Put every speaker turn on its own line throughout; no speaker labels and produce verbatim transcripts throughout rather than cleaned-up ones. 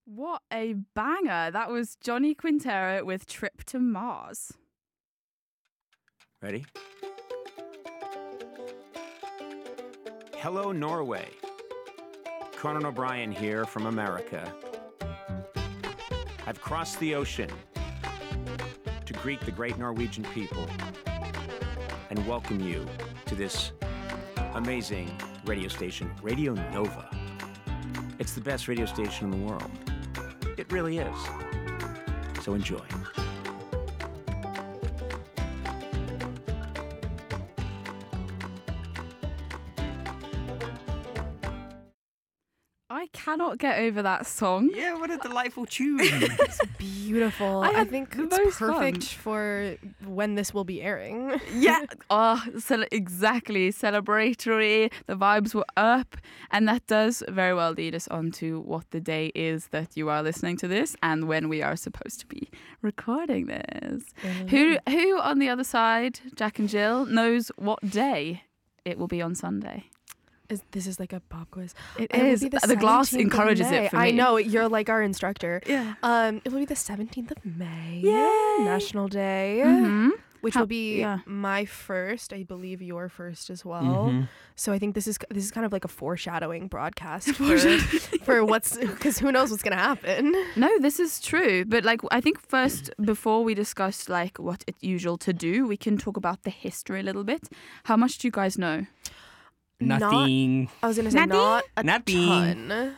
What a banger. That was Johnny Quintero with Trip to Mars.
Ready? Hello, Norway. Conan O'Brien here from America. I've crossed the ocean to greet the great Norwegian people and welcome you to this amazing radio station, Radio Nova. It's the best radio station in the world. It really is. So enjoy.
I cannot get over that song.
Yeah, what a delightful tune.
It's beautiful.
I
I,
had
think
the
it's
most
perfect
fun.
for when this will be airing.
Yeah. Oh, cel- exactly. Celebratory. The vibes were up. And that does very well lead us on to what the day is that you are listening to this and when we are supposed to be recording this.
Mm.
Who, who on the other side, Jack and Jill, knows what day it will be on Sunday?
Is, this is like a pop quiz.
It
It will
is.
be
The glass
seventeenth of
encourages
May.
it for me.
I know, you're like our instructor.
Yeah.
Um, it will be the seventeenth of May.
Yay!
National Day.
Mm-hmm.
Which
How-
will be
yeah.
my first, I believe your first as well.
Mhm.
So I think this is this is kind of like a foreshadowing broadcast for, for what's, because who knows what's going to happen.
No, this is true. But like, I think first, before we discuss like what it's usual to do, we can talk about the history a little bit. How much do you guys know?
Nothing.
I was going to say
Nothing?
not a
Nothing.
ton.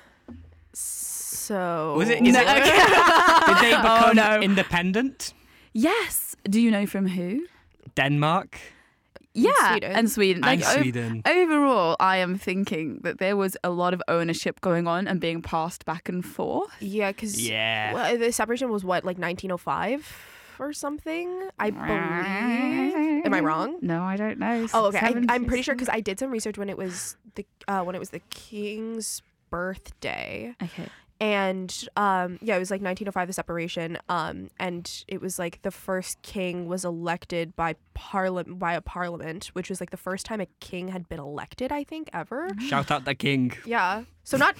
So.
Was it? Is
No,
it
okay.
Did they
Oh,
become
no.
independent?
Yes. Do you know from who?
Denmark
Yeah,
Sweden.
and Sweden.
and
Like, o-
Sweden.
overall, I am thinking that there was a lot of ownership going on and being passed back and forth.
Yeah, because
Yeah.
well, the separation was what, like nineteen oh five or something? I believe. Am I wrong?
No, I don't know.
Oh, okay. I, I'm
seventies.
pretty sure because I did some research when it was the uh, when it was the king's birthday,
Okay.
and um, yeah, it was like nineteen oh five, the separation, um, and it was like the first king was elected by parliament by a parliament, which was like the first time a king had been elected, I think, ever.
Shout out the king.
Yeah. So not.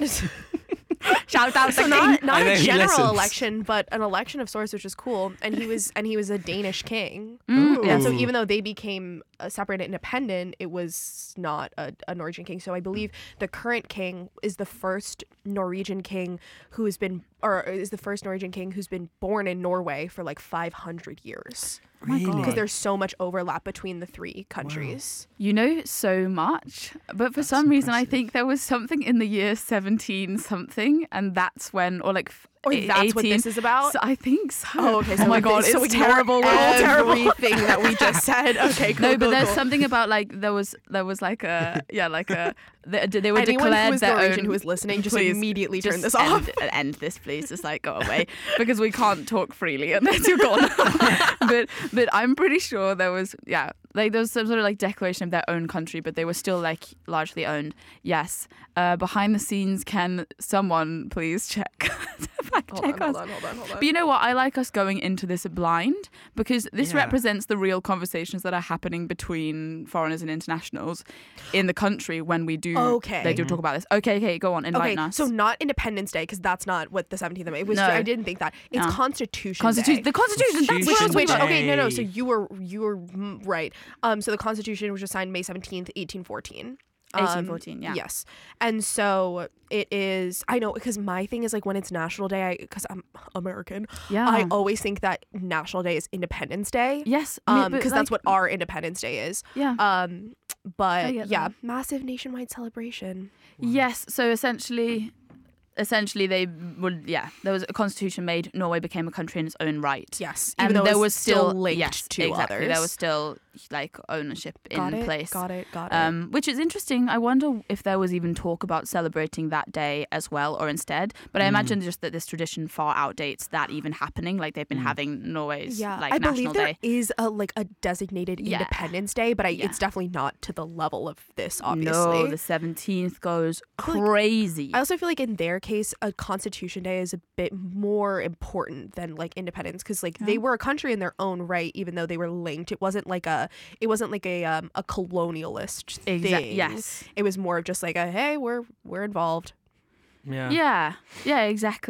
Shout out
So
to
not
King.
not
I know
a
he
general
listens.
election, but an election of sorts, which is cool. And he was and he was a Danish king.
Mm, yeah.
And so
Ooh.
even though they became uh, separate and independent, it was not a, a Norwegian king. So I believe the current king is the first Norwegian king who has been, or is the first Norwegian king who's been born in Norway for like five hundred years.
my God.
Because there's so much overlap between the three countries.
You know so much, but for
That's
some reason I
impressive.
think there was something in the year seventeen something, and that's when, or like f-
Or
eighteen.
that's what this is about?
So I think so.
Oh, okay. So
oh my
it-
God,
so
it's
ignore
terrible. We're all terrible.
Everything that we just said. Okay, cool.
No, but
cool,
there's
cool.
something about like there was there was like a yeah like a they, they were
Anyone
declared
who is
their
Norwegian
own.
who is listening, just
Please,
immediately
just
turn this
end,
off.
End this, please. Just like go away because we can't talk freely unless you're gone. but but I'm pretty sure there was yeah like there was some sort of like declaration of their own country, but they were still like largely owned. Yes. Uh, behind the scenes, can someone please check fact
Hold
check
on,
us?
hold on, hold on, hold on.
But you know what? I like us going into this blind because this
Yeah.
represents the real conversations that are happening between foreigners and internationals in the country when we do
Okay.
they do talk about this. Okay, okay, go on, enlighten
Okay,
us.
so not Independence Day, because that's not what the seventeenth of May. It was.
No.
I didn't think that. It's
No.
Constitution
Constitution,
Day.
the Constitution. That's what I was
Which,
talking
which
about.
okay, no, no. So
Day.
you were you were mm, right. Um, so the Constitution was just signed May seventeenth, eighteen fourteen.
eighteen fourteen, yeah.
Yes, and so it is. I know because my thing is like when it's National Day, I because I'm American.
Yeah.
I always think that National Day is Independence Day.
yes, I mean,
Um,
but,
because that's
like,
what our Independence Day is.
Yeah.
Um, but
I get
yeah,
that.
massive nationwide celebration.
Yes. So essentially, essentially they would yeah. There was a constitution made. Norway became a country in its own right.
Yes,
And
even though
there
it's
was still,
linked
yes,
to
exactly.
others.
There was still like ownership
got
in
it,
place.
Got it. Got it.
Um, which is interesting. I wonder if there was even talk about celebrating that day as well, or instead. But I imagine just that this tradition far outdates that even happening. Like they've been having Norway's
yeah,
like
I
national
believe
day.
there is a like a designated
Yeah.
Independence Day, but I,
Yeah.
it's definitely not to the level of this. Obviously,
No, the seventeenth goes
I feel like-
crazy.
I also feel like in their case, a Constitution Day is a bit more important than like independence because like they
Yeah.
were a country in their own right, even though they were linked. It wasn't like a, it wasn't like a um, a colonialist thing.
Exa- yes.
It was more of just like a hey, we're we're involved.
Yeah.
Yeah. Yeah. Exactly.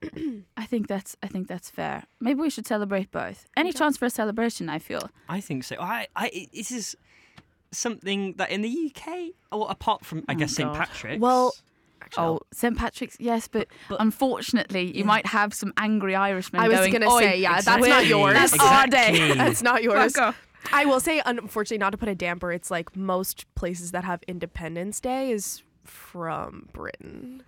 I think that's I think that's fair. Maybe we should celebrate both. Any
Okay.
chance for a celebration? I feel.
I think so. I, I, this is something that in the U K, or apart from, I
Oh,
guess, Saint
God.
Patrick's.
Well, actually,
Oh, Saint Patrick's, yes, but,
But-
unfortunately, you
Yeah.
might have some angry Irishmen
I was
going,
gonna
"Oi,
say, yeah, that's
Exactly.
not yours.
That's our day."
Exactly.
that's not yours.
Fuck off.
I will say, unfortunately, not to put a damper, it's like most places that have Independence Day is from Britain.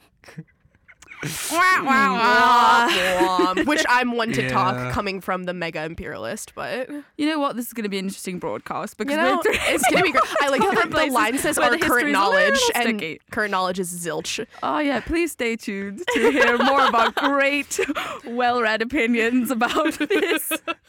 Womp, which I'm one to
Yeah.
talk coming from the mega imperialist, but
You know what? This is going to be an interesting broadcast because
you know,
we're
it's gonna be great. I like how the, the
places
line says
where
our
the
current
history's a
knowledge,
little
and
sticky.
current knowledge is zilch.
Oh yeah, please stay tuned to hear more about great, well-read opinions about this